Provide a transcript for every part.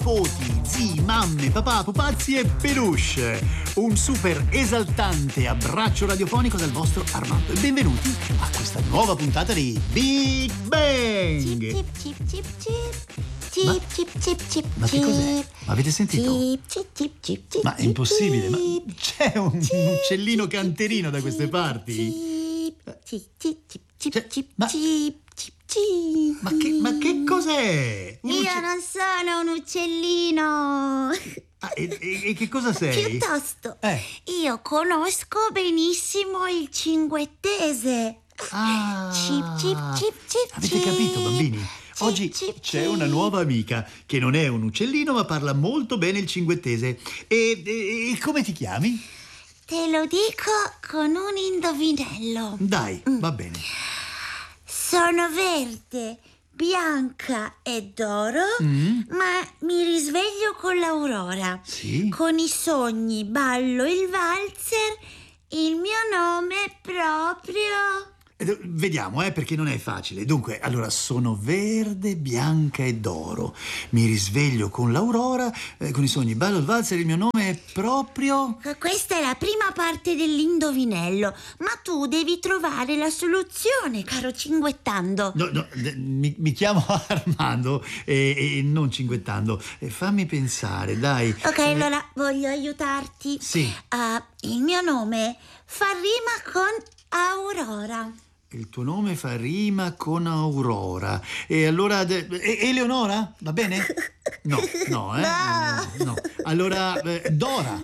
nipoti, zii, mamme, papà, pupazzi e peluche. Un super esaltante abbraccio radiofonico dal vostro Armando. E benvenuti a questa nuova puntata di Big Bang. Cip, cip, cip, cip. Cip, cip, cip, cip, Ma che cos'è? Ma avete sentito? Cip, cip, cip, cip, cip, Ma è impossibile, ma cip, c'è un uccellino canterino da queste parti? cip, cip, cip, cip, Cioè, cip, ma- cip, cip, cip. Ma che cos'è? Io non sono un uccellino. E che cosa sei? Piuttosto, Eh. io conosco benissimo il cinguettese. Ah. Cip, cip, cip, cip, Avete capito, bambini? Cip, Oggi cip, c'è cip. una nuova amica che non è un uccellino ma parla molto bene il cinguettese. E come ti chiami? Te lo dico con un indovinello. Dai, va bene. Sono verde, bianca e d'oro, ma mi risveglio con l'aurora. Sì? Con i sogni ballo il valzer, il mio nome è proprio... Vediamo, perché non è facile. Dunque, allora, sono verde, bianca e d'oro. Mi risveglio con l'aurora, con i sogni ballo il valzer, il mio nome è proprio... Questa è la prima parte dell'indovinello, ma tu devi trovare la soluzione, caro cinguettando. No, mi chiamo Armando e non cinguettando. Fammi pensare, dai. Ok, allora voglio aiutarti. Sì. Il mio nome fa rima con Aurora. Il tuo nome fa rima con Aurora. E allora... Eleonora? Va bene? No. No. Allora, Dora.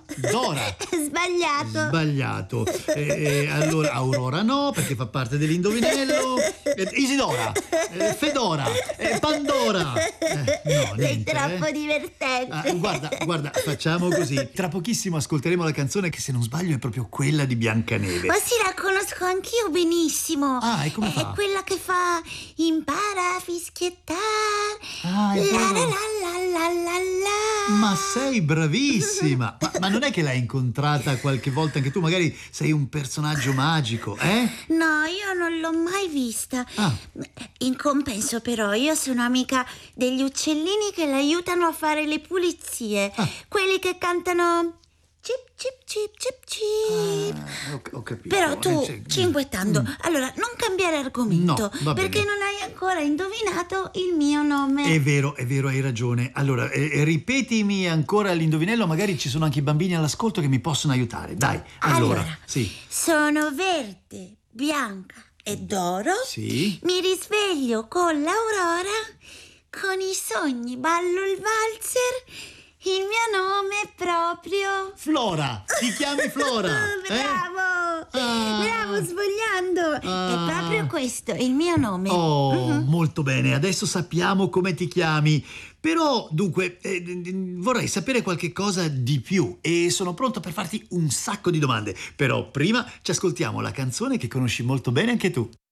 Sbagliato. Sbagliato. Allora, Aurora no, perché fa parte dell'indovinello. Isidora. Fedora. Pandora. No, Sei niente. troppo divertente. Guarda, facciamo così. Tra pochissimo ascolteremo la canzone che, se non sbaglio, è proprio quella di Biancaneve. Ma sì, la conosco anch'io benissimo. Ah, e come fa? È quella che fa impara a fischiettare. Ah, è la la vero. la la la la. Ma sei bravissima! Ma non è che l'hai incontrata qualche volta anche tu? Magari sei un personaggio magico, eh? No, io non l'ho mai vista. Ah. In compenso, però, io sono amica degli uccellini che l'aiutano a fare le pulizie. Ah. Quelli che cantano cip cip cip cip cip. Ho capito. Però tu, cinguettando, allora non cambiare argomento, No, va perché bene. non hai ancora indovinato il mio nome. È vero, hai ragione. Allora, ripetimi ancora l'indovinello, magari ci sono anche i bambini all'ascolto che mi possono aiutare. Dai, allora. Sì. Sono verde, bianca e d'oro. Sì. Mi risveglio con l'aurora, con i sogni ballo il valzer. Il mio nome è proprio... Flora! Ti chiami Flora! Bravo! Ah. Bravo, svogliando! Ah. È proprio questo, il mio nome. Oh, molto bene, adesso sappiamo come ti chiami. Però, dunque, vorrei sapere qualche cosa di più e sono pronto per farti un sacco di domande. Però prima ci ascoltiamo la canzone che conosci molto bene anche tu.